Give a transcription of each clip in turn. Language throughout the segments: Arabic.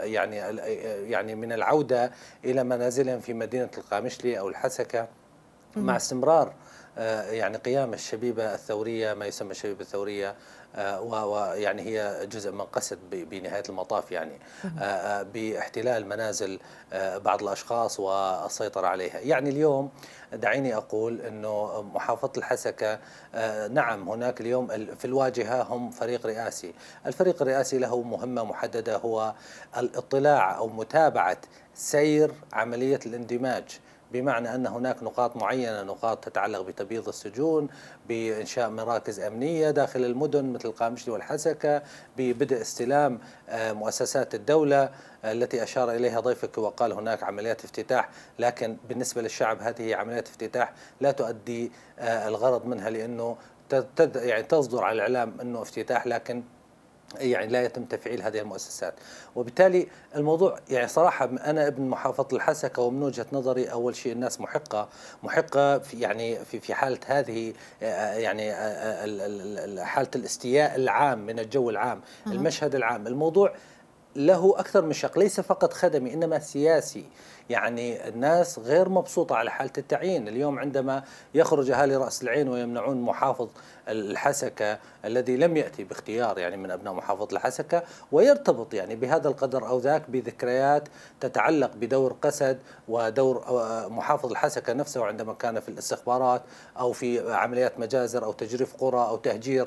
يعني من العودة إلى منازلهم في مدينة القامشلي أو الحسكة، مع استمرار يعني قيام الشبيبة الثورية، ما يسمى الشبيبة الثورية، ويعني هي جزء من قسد بنهاية المطاف، يعني باحتلال منازل بعض الأشخاص والسيطرة عليها. يعني اليوم دعيني أقول أنه محافظة الحسكة، نعم هناك اليوم في الواجهة هم فريق رئاسي. الفريق الرئاسي له مهمة محددة، هو الاطلاع أو متابعة سير عملية الاندماج، بمعنى أن هناك نقاط معينة، نقاط تتعلق بتبييض السجون، بإنشاء مراكز أمنية داخل المدن مثل القامشلي والحسكة، ببدء استلام مؤسسات الدولة التي أشار إليها ضيفك وقال هناك عمليات افتتاح، لكن بالنسبة للشعب هذه عمليات افتتاح لا تؤدي الغرض منها، لأنه يعني تصدر على الإعلام أنه افتتاح، لكن يعني لا يتم تفعيل هذه المؤسسات. وبالتالي الموضوع يعني صراحة أنا ابن محافظة الحسكة، ومن وجهة نظري أول شيء الناس محقة في يعني في حالة هذه يعني حالة الاستياء العام من الجو العام، المشهد العام. الموضوع له أكثر من شق، ليس فقط خدمي إنما سياسي. يعني الناس غير مبسوطة على حالة التعيين. اليوم عندما يخرج أهالي رأس العين ويمنعون محافظ الحسكة الذي لم يأتي باختيار يعني من أبناء محافظة الحسكة، ويرتبط يعني بهذا القدر أو ذاك بذكريات تتعلق بدور قسد ودور محافظ الحسكة نفسه عندما كان في الاستخبارات أو في عمليات مجازر أو تجريف قرى أو تهجير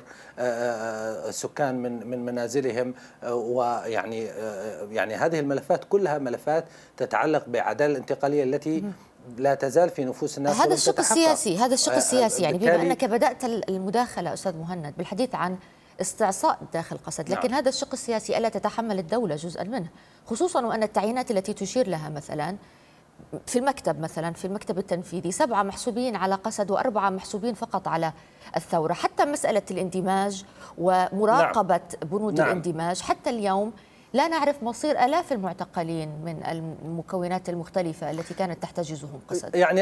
سكان من منازلهم. ويعني يعني هذه الملفات كلها ملفات تتعلق بالعدالة الانتقالية التي لا تزال في نفوس الناس. هذا الشق السياسي، هذا الشق السياسي. يعني بما أنك بدأت المداخلة أستاذ مهند بالحديث عن استعصاء داخل قسد، لكن هذا الشق السياسي ألا تتحمل الدولة جزءا منه، خصوصا وأن التعيينات التي تشير لها مثلا في المكتب، مثلا في المكتب التنفيذي 7 محسوبين على قسد و4 محسوبين فقط على الثورة. حتى مسألة الاندماج ومراقبة بنود الاندماج حتى اليوم لا نعرف مصير آلاف المعتقلين من المكونات المختلفة التي كانت تحتجزهم قسد. يعني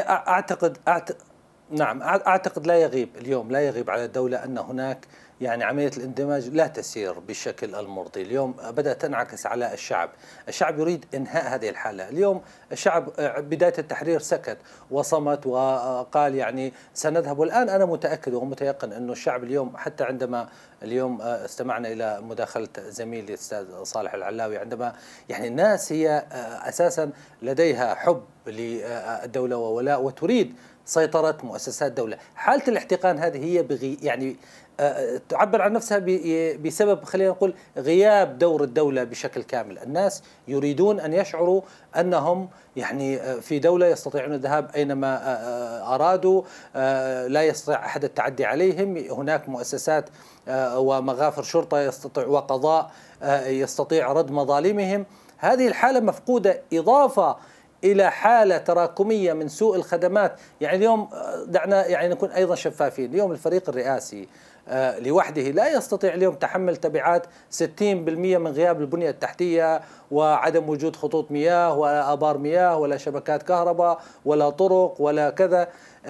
أعتقد لا يغيب اليوم، لا يغيب على الدولة أن هناك يعني عملية الاندماج لا تسير بالشكل المرضي. اليوم بدأت تنعكس على الشعب يريد إنهاء هذه الحالة. اليوم الشعب بداية التحرير سكت وصمت وقال يعني سنذهب، والآن أنا متأكد ومتيقن أنه الشعب اليوم، حتى عندما اليوم استمعنا إلى مداخلة زميلي الأستاذ صالح العلاوي، عندما يعني الناس هي أساسا لديها حب للدولة وولاء وتريد سيطرة مؤسسات الدولة. حالة الاحتقان هذه هي يعني تعبر عن نفسها بسبب خلينا نقول غياب دور الدولة بشكل كامل. الناس يريدون أن يشعروا أنهم يعني في دولة يستطيعون الذهاب أينما أرادوا، لا يستطيع أحد التعدي عليهم، هناك مؤسسات ومغافر شرطة يستطيع وقضاء يستطيع رد مظالمهم. هذه الحالة مفقودة، إضافة إلى حالة تراكمية من سوء الخدمات. يعني اليوم دعنا يعني نكون أيضا شفافين، اليوم الفريق الرئاسي لوحده لا يستطيع اليوم تحمل تبعات 60% من غياب البنية التحتية وعدم وجود خطوط مياه ولا آبار مياه ولا شبكات كهرباء ولا طرق ولا كذا.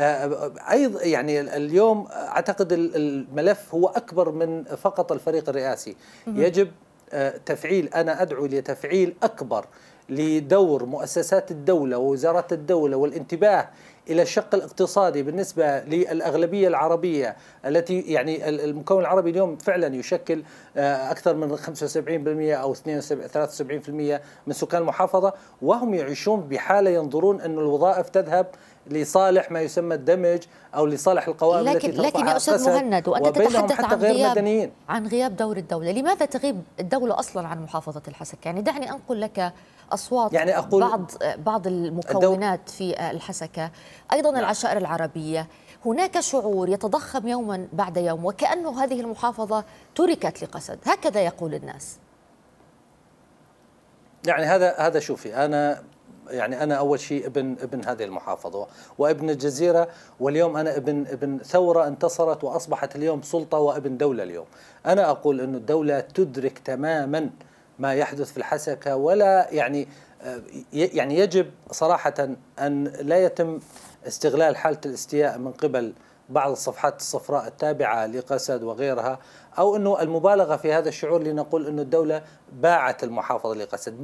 أيضا يعني اليوم أعتقد الملف هو أكبر من فقط الفريق الرئاسي. يجب تفعيل، أنا أدعو لتفعيل أكبر لدور مؤسسات الدولة ووزارات الدولة والانتباه إلى الشق الاقتصادي بالنسبة للأغلبية العربية التي يعني المكون العربي اليوم فعلا يشكل أكثر من 75% أو 73% من سكان المحافظة، وهم يعيشون بحالة ينظرون أن الوظائف تذهب لصالح ما يسمى الدمج أو لصالح القوائم التي ترفعها لكن يا أستاذ مهند، وأنت تتحدث عن غياب دور الدولة، لماذا تغيب الدولة أصلا عن محافظة الحسكة؟ يعني دعني أنقل لك أصوات يعني بعض المكونات في الحسكة، أيضا العشائر العربية. هناك شعور يتضخم يوما بعد يوم وكأنه هذه المحافظة تركت لقسد، هكذا يقول الناس. يعني هذا شوفي، أنا أول شيء ابن هذه المحافظة وابن الجزيرة، واليوم أنا ابن ثورة انتصرت وأصبحت اليوم سلطة وابن دولة. اليوم أنا أقول أن الدولة تدرك تماما ما يحدث في الحسكة، ولا يعني يجب صراحة أن لا يتم استغلال حالة الاستياء من قبل بعض الصفحات الصفراء التابعة لقسد وغيرها، أو أنه المبالغة في هذا الشعور لنقول أن الدولة باعت المحافظة لقسد.